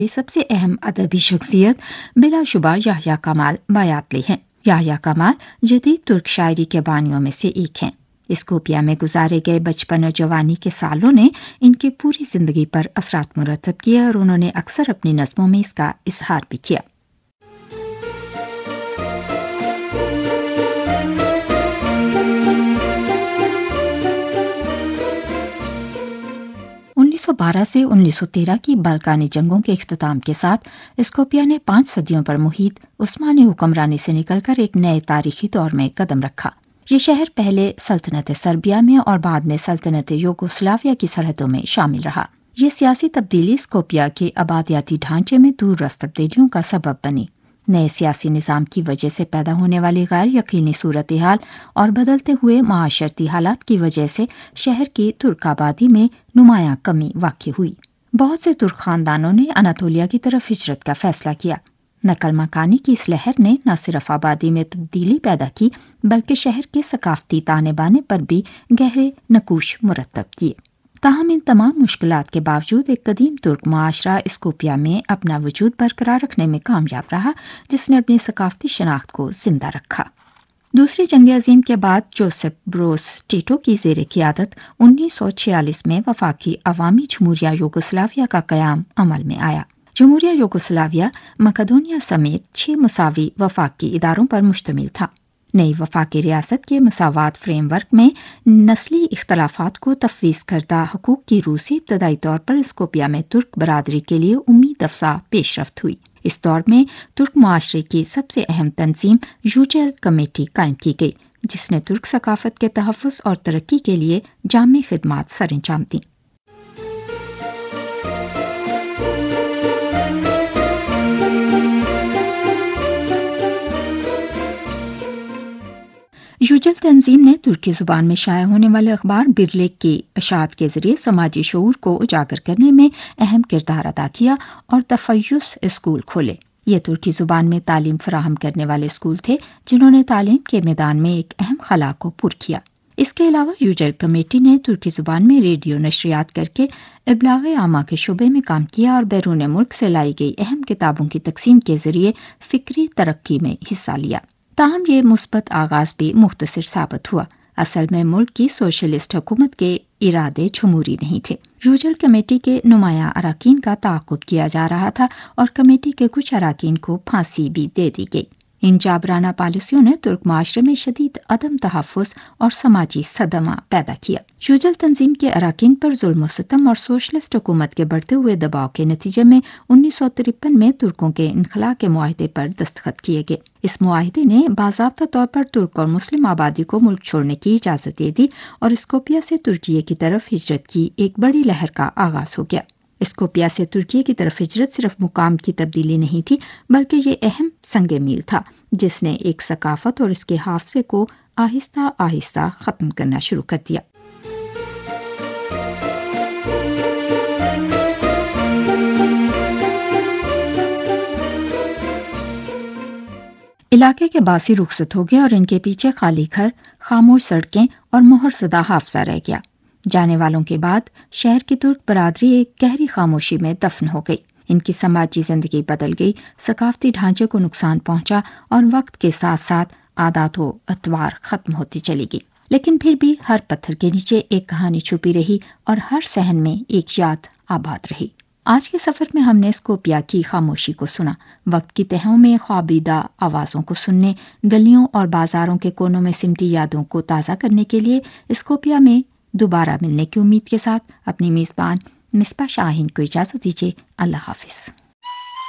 سب سے اہم ادبی شخصیت بلا شبہ یحییٰ کمال بیاتلی ہیں۔ یحییٰ کمال جدید ترک شاعری کے بانیوں میں سے ایک ہیں۔ اسکوپیا میں گزارے گئے بچپن اور جوانی کے سالوں نے ان کی پوری زندگی پر اثرات مرتب کیے اور انہوں نے اکثر اپنی نظموں میں اس کا اظہار بھی کیا۔ 1912 سے 1913 کی بالکانی جنگوں کے اختتام کے ساتھ اسکوپیا نے 5 صدیوں پر محیط عثمانی حکمرانی سے نکل کر ایک نئے تاریخی دور میں قدم رکھا۔ یہ شہر پہلے سلطنت سربیا میں اور بعد میں سلطنت یوگوسلاویا کی سرحدوں میں شامل رہا۔ یہ سیاسی تبدیلی اسکوپیا کے آبادیاتی ڈھانچے میں دور رس تبدیلیوں کا سبب بنی۔ نئے سیاسی نظام کی وجہ سے پیدا ہونے والی غیر یقینی صورتحال اور بدلتے ہوئے معاشرتی حالات کی وجہ سے شہر کی ترک آبادی میں نمایاں کمی واقع ہوئی۔ بہت سے ترک خاندانوں نے اناطولیہ کی طرف ہجرت کا فیصلہ کیا۔ نقل مکانی کی اس لہر نے نہ صرف آبادی میں تبدیلی پیدا کی بلکہ شہر کے ثقافتی تانے بانے پر بھی گہرے نقوش مرتب کیے۔ تاہم ان تمام مشکلات کے باوجود ایک قدیم ترک معاشرہ اسکوپیا میں اپنا وجود برقرار رکھنے میں کامیاب رہا، جس نے اپنی ثقافتی شناخت کو زندہ رکھا۔ دوسری جنگ عظیم کے بعد جوزف بروز ٹیٹو کی زیر قیادت 1946 میں وفاقی عوامی جمہوریہ یوگوسلاویا کا قیام عمل میں آیا۔ جمہوریہ یوگوسلاویا مقدونیہ سمیت 6 مساوی وفاقی اداروں پر مشتمل تھا۔ نئی وفاقی ریاست کے مساوات فریم ورک میں نسلی اختلافات کو تفویض کردہ حقوق کی روح سے ابتدائی طور پر اسکوپیا میں ترک برادری کے لیے امید افزا پیش رفت ہوئی۔ اس دور میں ترک معاشرے کی سب سے اہم تنظیم یوجل کمیٹی قائم کی گئی، جس نے ترک ثقافت کے تحفظ اور ترقی کے لیے جامع خدمات سر انجام دیں۔ یوجل تنظیم نے ترکی زبان میں شائع ہونے والے اخبار برلیک کی اشاعت کے ذریعے سماجی شعور کو اجاگر کرنے میں اہم کردار ادا کیا اور تفیظ اسکول کھولے۔ یہ ترکی زبان میں تعلیم فراہم کرنے والے اسکول تھے جنہوں نے تعلیم کے میدان میں ایک اہم خلا کو پر کیا۔ اس کے علاوہ یوجل کمیٹی نے ترکی زبان میں ریڈیو نشریات کر کے ابلاغ عامہ کے شعبے میں کام کیا اور بیرون ملک سے لائی گئی اہم کتابوں کی تقسیم کے ذریعے فکری ترقی میں حصہ لیا۔ تاہم یہ مثبت آغاز بھی مختصر ثابت ہوا۔ اصل میں ملک کی سوشلسٹ حکومت کے ارادے جمہوری نہیں تھے۔ یوجل کمیٹی کے نمایاں اراکین کا تعاقب کیا جا رہا تھا اور کمیٹی کے کچھ اراکین کو پھانسی بھی دے دی گئی۔ ان جابرانہ پالیسیوں نے ترک معاشرے میں شدید عدم تحفظ اور سماجی صدمہ پیدا کیا۔ یوجل تنظیم کے اراکین پر ظلم و ستم اور سوشلسٹ حکومت کے بڑھتے ہوئے دباؤ کے نتیجے میں 1953 میں ترکوں کے انخلاء کے معاہدے پر دستخط کیے گئے۔ اس معاہدے نے باضابطہ طور پر ترک اور مسلم آبادی کو ملک چھوڑنے کی اجازت دے دی اور اسکوپیا سے ترکیے کی طرف ہجرت کی ایک بڑی لہر کا آغاز ہو گیا۔ اسکوپیا سے ترکیے کی طرف ہجرت صرف مقام کی تبدیلی نہیں تھی بلکہ یہ اہم سنگ میل تھا جس نے ایک ثقافت اور اس کے حافظے کو آہستہ آہستہ ختم کرنا شروع کر دیا۔ علاقے کے باسی رخصت ہو گئے اور ان کے پیچھے خالی گھر، خاموش سڑکیں اور مہر زدہ حافظہ رہ گیا۔ جانے والوں کے بعد شہر کی ترک برادری ایک گہری خاموشی میں دفن ہو گئی۔ ان کی سماجی زندگی بدل گئی، ثقافتی ڈھانچے کو نقصان پہنچا اور وقت کے ساتھ ساتھ عادات و اطوار ختم ہوتی چلی گئی۔ لیکن پھر بھی ہر پتھر کے نیچے ایک کہانی چھپی رہی اور ہر صحن میں ایک یاد آباد رہی۔ آج کے سفر میں ہم نے اسکوپیا کی خاموشی کو سنا، وقت کی تہوں میں خوابیدہ آوازوں کو سننے، گلیوں اور بازاروں کے کونوں میں سمٹی یادوں کو تازہ کرنے کے لیے اسکوپیا میں دوبارہ ملنے کی امید کے ساتھ اپنی میزبان مصباح شاہین کو اجازت دیجیے۔ اللہ حافظ۔